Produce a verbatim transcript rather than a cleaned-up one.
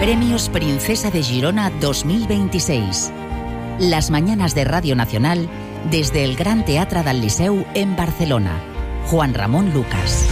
Premios Princesa de Girona dos mil veintiséis. Las mañanas de Radio Nacional desde el Gran Teatre del Liceu en Barcelona. Juan Ramón Lucas.